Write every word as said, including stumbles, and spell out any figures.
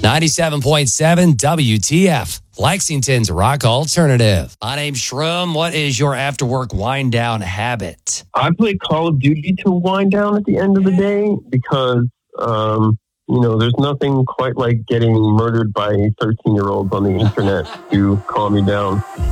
ninety-seven point seven W T F, Lexington's rock alternative. My name's Shroom. What is your after-work wind-down habit? I play Call of Duty to wind down at the end of the day because, um, you know, there's nothing quite like getting murdered by thirteen-year-olds on the internet to calm you down.